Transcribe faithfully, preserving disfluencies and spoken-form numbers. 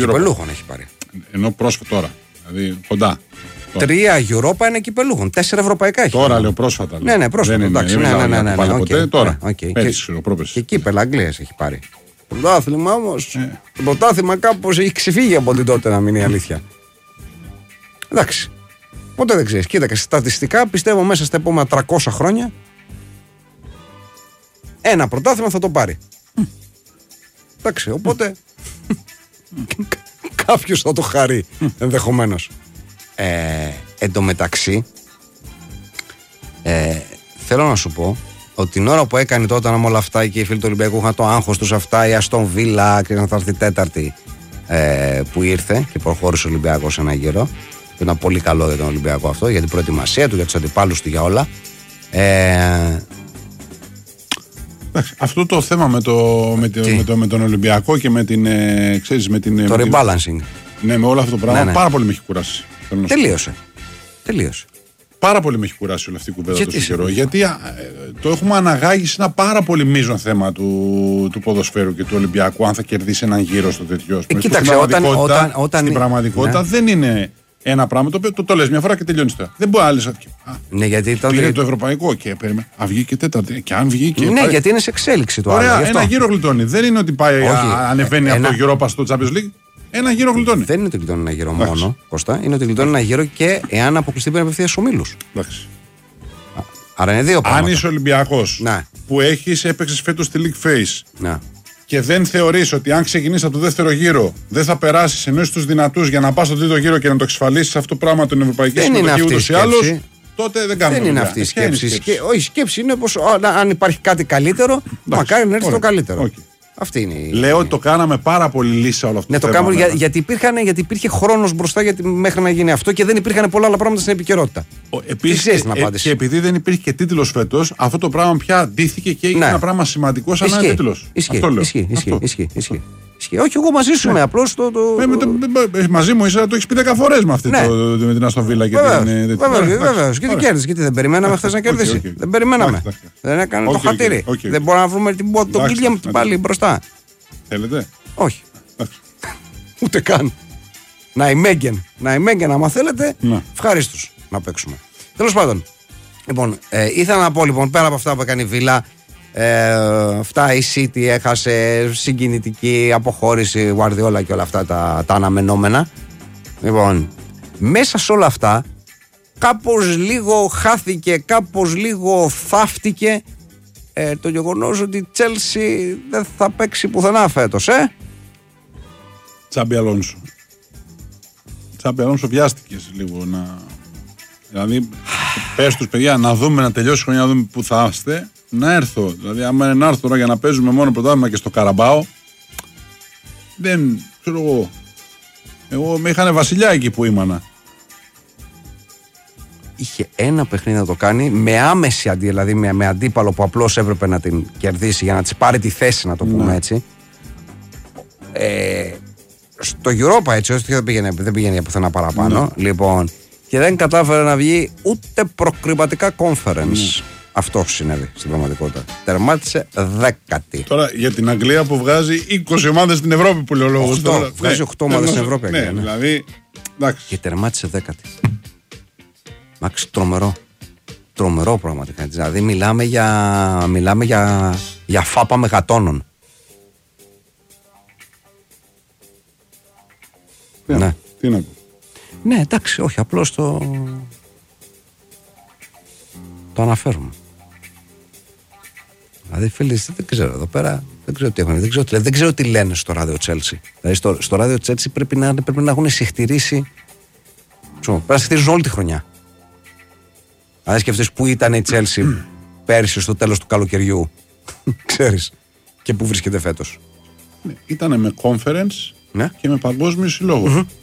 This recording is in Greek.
κυπελούχων έχει πάρει. Ενώ πρόσφατα τώρα. Δηλαδή κοντά. Τρία Europa, ένα κυπελούχων. Τέσσερα ευρωπαϊκά έχει. Τώρα λέω πρόσφατα. Λέω. Ναι, ναι, πρόσφατα. Εντάξει, ναι, ναι, ναι, ναι, ναι, ποτέ, okay, τώρα. Okay. Πέρυσι, και, πρόπερσι. και κύπελα Αγγλίας έχει πάρει. Το πρωτάθλημα όμως. Ε. Το πρωτάθλημα κάπως έχει ξεφύγει από την τότε, να μην είναι η αλήθεια. Εντάξει. Ποτέ δεν ξέρεις. Κοίταξε, στατιστικά πιστεύω μέσα στα επόμενα τριακόσια χρόνια ένα πρωτάθλημα θα το πάρει. Εντάξει, οπότε κάποιος θα το χαρεί ενδεχομένως. Ε, εν τω μεταξύ ε, θέλω να σου πω ότι την ώρα που έκανε τότε με όλα αυτά και οι φίλοι του Ολυμπιακού είχαν το άγχος τους αυτά, η Αστον Βίλα και να θα έρθει τέταρτη ε, που ήρθε και προχώρησε ο Ολυμπιακός ένα γύρο. Ήταν πολύ καλό για τον Ολυμπιακό αυτό, για την προετοιμασία του, για τους αντιπάλους του, για όλα. Ε, Αυτό το θέμα με, το, με, το, με, το, με τον Ολυμπιακό και με την. Ε, ξέρεις, με την το με rebalancing. Την, ναι, με όλο αυτό το πράγμα. Ναι, ναι. Πάρα πολύ με έχει κουράσει. Τελείωσε. Τελείωσε. Πάρα πολύ με έχει κουράσει όλη αυτή η κουβέντα Γιατί, τόσο καιρό. Γιατί α, το έχουμε αναγάγει σε ένα πάρα πολύ μείζον θέμα του, του ποδοσφαίρου και του Ολυμπιακού. Αν θα κερδίσει έναν γύρο στο τέτοιο. Ε, κοίταξε, όταν, όταν, όταν. Στην πραγματικότητα ναι. δεν είναι ένα πράγμα το οποίο το, το λες μια φορά και τελειώνει τώρα. Δεν μπορεί να λες. Ναι, γιατί ήταν. Πήρε το ευρωπαϊκό και περίμενε. Α, βγει και τέταρτη. Και αν βγει και. Ναι, πάει... γιατί είναι σε εξέλιξη το Ωραία, άλλο. ένα γύρο γλιτώνει. Δεν είναι ότι πάει, Όχι, α, ανεβαίνει ένα... από το Europa στο Champions League. Ένα γύρο γλιτώνει. Δεν είναι ότι γλιτώνει ένα γύρο μόνο, Κώστα. Είναι ότι γλιτώνει ένα γύρο και εάν αποκλειστεί πρέπει να απευθεία στου ομίλους. Άρα είναι δύο πράγματα. Αν είσαι Ολυμπιακός που έχεις έπαιξες φέτος στη League Phase να. και δεν θεωρείς ότι αν ξεκινήσεις από το δεύτερο γύρο δεν θα περάσεις ενώ είσαι τους δυνατούς για να πας στο τρίτο γύρο και να το εξασφαλίσεις αυτό το πράγμα την ευρωπαϊκή συμμετοχή ούτως ή άλλως, τότε δεν κάνουμε. Δεν είναι αυτή η σκέψη. σκέψη. Όχι, η σκέψη είναι πως αν υπάρχει κάτι καλύτερο, μακάρι να έρθει το καλύτερο. Okay. Αυτή είναι η... Λέω ότι το κάναμε πάρα πολύ λύσα όλο αυτό. Ναι, το, το θέμα, κάνουμε ναι. για, γιατί, υπήρχαν, γιατί υπήρχε χρόνος μπροστά γιατί, μέχρι να γίνει αυτό και δεν υπήρχαν πολλά άλλα πράγματα στην επικαιρότητα. Επίσης, ε, ε, και επειδή δεν υπήρχε και τίτλος φέτος, αυτό το πράγμα πια αντίθηκε και έγινε ναι. ένα πράγμα σημαντικό σαν ένα τίτλος. Ισχύει, αυτό λέω. Ισχύει, αυτό. ισχύει, ισχύει. Όχι, εγώ μαζί σου είμαι. Απλώς το. Ε, με το με, μαζί μου είσαι, το έχει πει δέκα φορές με αυτή ναι. το, με την Αστον Βίλα και την. Βεβαίως. Και την κέρδισε. Γιατί δεν περιμέναμε χθες να κερδίσει. Δεν περιμέναμε. Δεν έκανε το χατήρι. Δεν μπορούμε να βρούμε τον Κίλιαμ πάλι μπροστά. Θέλετε. Όχι. Ούτε καν. Να ημέγγεν. Να ημέγγεν, άμα θέλετε. Ευχαρίστως να παίξουμε. Τέλος πάντων. Λοιπόν, ήθελα να πω λοιπόν πέρα από αυτά που έκανε η Βίλα. Ε, αυτά η City έχασε, συγκινητική αποχώρηση, Guardiola και όλα αυτά τα, τα αναμενόμενα. Λοιπόν, μέσα σε όλα αυτά κάπως λίγο χάθηκε, κάπως λίγο θαύτηκε ε, το γεγονός ότι η Chelsea δεν θα παίξει πουθενά φέτος, ε? Τσάμπι Αλόνσο. Τσάμπι Αλόνσο βιάστηκες λίγο να... Δηλαδή, πες τους παιδιά να δούμε, να τελειώσει η χρονιά, να δούμε που θα είστε. Να έρθω. Δηλαδή, άμα είναι να έρθω τώρα για να παίζουμε μόνο πρωτάθλημα και στο Καραμπάο, δεν ξέρω εγώ. Εγώ με είχανε βασιλιά εκεί που ήμανα. Είχε ένα παιχνίδι να το κάνει με άμεση αντί, δηλαδή με, με αντίπαλο που απλώς έπρεπε να την κερδίσει για να της πάρει τη θέση, να το πούμε ναι. έτσι. Ε, στο Europa έτσι, όχι δεν πήγαινε, δεν πήγαινε για πουθενά παραπάνω. Ναι. Λοιπόν, και δεν κατάφερε να βγει ούτε προκριματικά conference. Ναι. Αυτό συνέβη στην πραγματικότητα. Τερμάτισε δέκατη. Τώρα για την Αγγλία που βγάζει είκοσι ομάδες στην Ευρώπη που λέει ο λόγος. Βγάζει ναι. οκτώ ομάδες στην Ευρώπη. Ναι, ναι. Δηλαδή, και τερμάτισε δέκατη. Μάξι, τρομερό. Τρομερό πραγματικά. Δηλαδή μιλάμε για, μιλάμε για, για φάπα μεγατόνων. Ναι. ναι. Τι να πω. Ναι, εντάξει, όχι, απλώς το... το αναφέρουμε. Δηλαδή, φίλοι, δεν ξέρω εδώ πέρα, δεν ξέρω τι έχουν, δεν ξέρω, δεν ξέρω τι λένε στο ράδιο Chelsea. Δηλαδή, στο, στο ράδιο Chelsea πρέπει να, πρέπει να έχουν συχτηρίσει. Πρέπει να συχτηρίζουν όλη τη χρονιά. Αν σκεφτείς που ήταν η Chelsea πέρυσι στο τέλος του καλοκαιριού, ξέρεις, και που βρίσκεται φέτος. Ναι, ήτανε με conference ναι. και με παγκόσμιο συλλόγο. Mm-hmm.